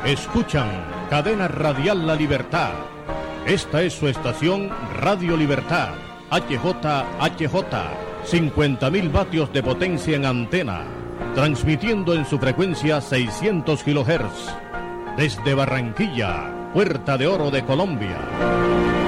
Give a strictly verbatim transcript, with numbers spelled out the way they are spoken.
Escuchan Cadena Radial La Libertad. Esta es su estación Radio Libertad, H J H J, cincuenta mil vatios de potencia en antena, transmitiendo en su frecuencia seiscientos kilohertz, desde Barranquilla, Puerta de Oro de Colombia.